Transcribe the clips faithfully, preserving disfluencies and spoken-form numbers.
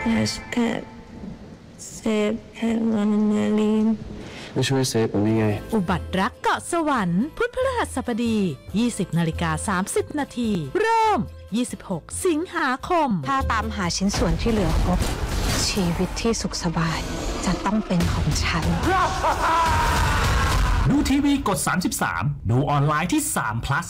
แค่เซฟแค่วันนาลีนไม่ช่วยเซฟผมยังไงอุบัติรักเกาะสวรรค์พุธพฤหัสบดี ยี่สิบนาฬิกาสามสิบนาทีเริ่ม ยี่สิบหก สิงหาคมถ้าตามหาชิ้นส่วนที่เหลือครบชีวิตที่สุขสบายจะต้องเป็นของฉันดูทีวีกดสามสิบสามดูออนไลน์ที่สาม plus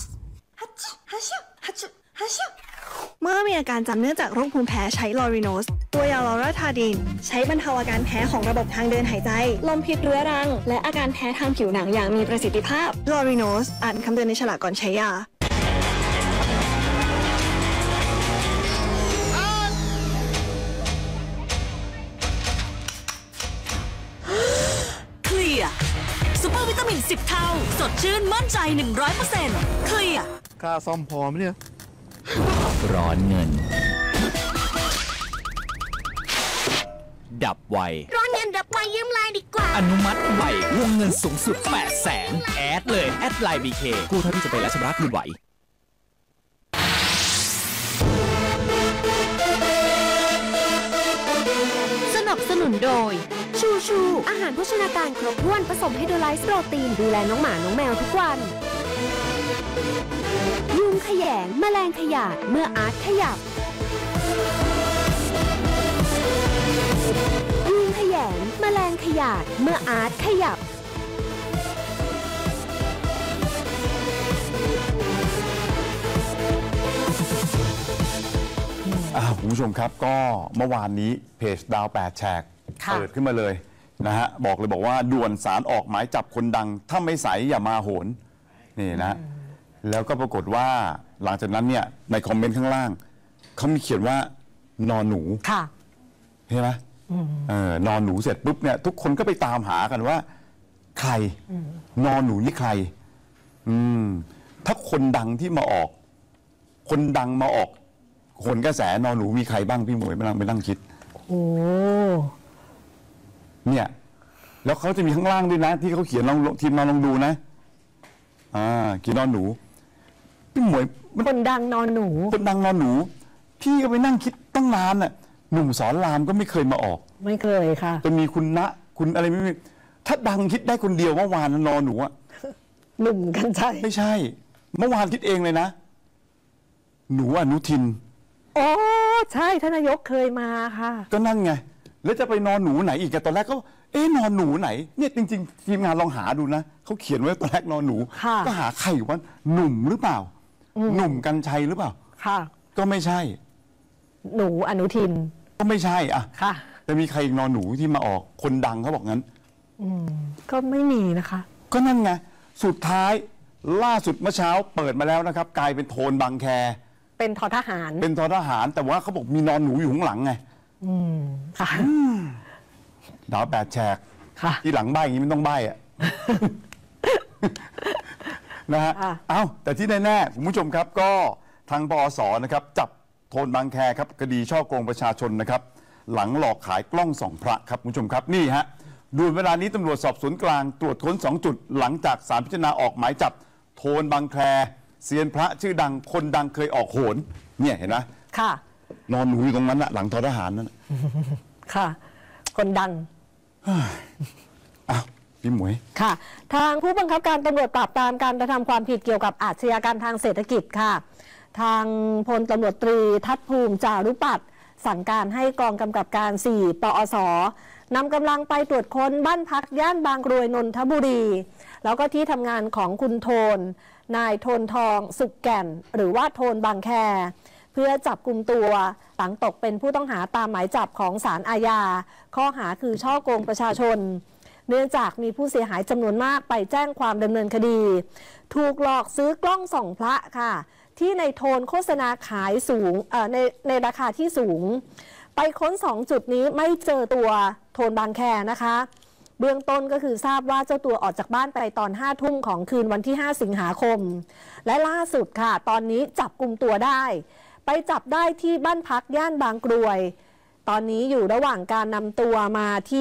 เมื่อมีอาการจำเนื่องจากโรคภูมิแพ้ใช้ลอริโนสตัวยาลอราทาดินใช้บรรเทาอาการแพ้ของระบบทางเดินหายใจลมพิษเรื้อรังและอาการแพ้ทางผิวหนังอย่างมีประสิทธิภาพลอริโนสอ่านคำเตือนในฉลากก่อนใช้ยาเคลียร์ซุปเปอร์วิตามินสิบเท่าสดชื่นมั่นใจ หนึ่งร้อยเปอร์เซ็นต์ เคลียร์ค่าซ่อมพอไหมเนี่ยร้อนเงินดับไวร้อนเงินดับไวยืมไลน์ดีกว่าอนุมัติไววงเงินสูงสุดแปดแสนแอดเลยแอดไลน์ บี เค กู้เท่าที่จะไปและชำระคืนไหวสนับสนุนโดยชูชูอาหารโภชนาการครบถ้วนผสมไฮโดรไลซ์โปรตีนดูแลน้องหมาน้องแมวทุกวันยุงขยงแมลงขยาดเมื่ออาร์ตขยับยุงขยงแมลงขยาดเมื่ออาร์ตขยับคุณผู้ชมครับก็เมื่อวานนี้เพจดาวแปดแฉกเปิดขึ้นมาเลยนะฮะบอกเลยบอกว่าด่วนศาลออกหมายจับคนดังถ้าไม่ใสอย่ามาโหนนี่นะแล้วก็ปรากฏว่าหลังจากนั้นเนี่ยในคอมเมนต์ข้างล่างเขามีเขียนว่านอนหนูค่ะเห็นไหมเออนอนหนูเสร็จปุ๊บเนี่ยทุกคนก็ไปตามหากันว่าใครนอนหนูนี่ใครอืมถ้าคนดังที่มาออกคนดังมาออกคนกระแสนอนหนูมีใครบ้างพี่หมวยไปนั่งไปนั่งคิดโอ้เนี่ยแล้วเขาจะมีข้างล่างด้วยนะที่เขาเขียนลองทีมนอนลองดูนะอ่าเขียนนอนหนูพี่หมวยคนดังนอนหนูคนดังนอนหนูพี่ก็ไปนั่งคิดตั้งนานน่ะหนุ่มสอนรามก็ไม่เคยมาออกไม่เคยค่ะจะมีคุณณคุณอะไรไม่มีถ้าดังคิดได้คนเดียวเมื่อวานนอนหนูอะหนุ่มกันใช่ไม่ใช่เมื่อวานคิดเองเลยนะหนูอนุทินโอ้ใช่ท่านนายกเคยมาค่ะก็นั่นไงแล้วจะไปนอนหนูไหนอีกกันตอนแรกก็เอ๊ะนอนหนูไหนเนี่ยจริงๆทีมงานลองหาดูนะเขาเขียนไว้ตอนแรกนอนหนูก็หาใครว่าหนุ่มหรือเปล่าหนุ่มกัญชัยหรือเปล่าค่ะก็ไม่ใช่หนูอนุทินก็ไม่ใช่อ่ะค่ะจะมีใครอีกนอนหนูที่มาออกคนดังเขาบอกงั้นอืมก็ไม่มีนะคะก็นั่นไงสุดท้ายล่าสุดเมื่อเช้าเปิดมาแล้วนะครับกลายเป็นโทนบางแคเป็นทอทหารเป็นทอทหารแต่ว่าเขาบอกมีนอนหนูอยู่ข้างหลังไงอืมค่ะดาวแปดแฉกค่ะที่หลังใบอย่างนี้ไม่ต้องใบอ่ะนะฮะเอ้าแต่ที่แน่ๆคุณผู้ชมครับก็ทางปอสนะครับจับโทนบางแคครับคดีช่อโกงประชาชนนะครับหลังหลอกขายกล้องส่องพระครับคุณผู้ชมครับนี่ฮะด่วนเวลานี้ตำรวจสอบสวนกลางตรวจค้นสองจุดหลังจากศาลพิจารณาออกหมายจับโทนบางแคเซียนพระชื่อดังคนดังเคยออกโหนเนี่ยเห็นไหมค่ะนอนหนูอยู่ตรงนั้นน่ะหลังทอทหารนั่นค่ะคนดังอ้าวพี่หมวยค่ะทางผู้บังคับการตำรวจปราบปรามการกระทำความผิดเกี่ยวกับอาชญากรรมทางเศรษฐกิจค่ะทางพลตำรวจตรีทัศภูมิจารุปัตย์สั่งการให้กองกำกับการสี่ปอสนำกำลังไปตรวจค้นบ้านพักย่านบางกรวยนนทบุรีแล้วก็ที่ทำงานของคุณโทนนายโทนทองสุกแก่นหรือว่าโทนบางแคเพื่อจับกลุ่มตัวหลังตกเป็นผู้ต้องหาตามหมายจับของศาลอาญาข้อหาคือช่อโกงประชาชนเนื่องจากมีผู้เสียหายจำนวนมากไปแจ้งความดำเนินคดีถูกหลอกซื้อกล้องส่องพระค่ะที่ในโทนโฆษณาขายสูงในในราคาที่สูงไปค้นสองจุดนี้ไม่เจอตัวโทนบางแคนะคะเบื้องต้นก็คือทราบว่าเจ้าตัวออกจากบ้านไปตอนห้าทุ่มของคืนวันที่ห้าสิงหาคมและล่าสุดค่ะตอนนี้จับกุมตัวได้ไปจับได้ที่บ้านพักย่านบางกรวยตอนนี้อยู่ระหว่างการนำตัวมาที่